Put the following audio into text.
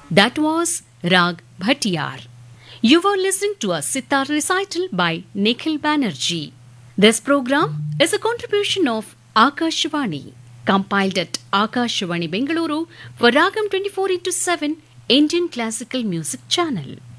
That was Rag Bhattiyar. You were listening to a sitar recital by Nikhil Banerjee. This program is a contribution of Akashvani, compiled at Akashvani Bengaluru for Ragam 24/7 Indian Classical Music Channel.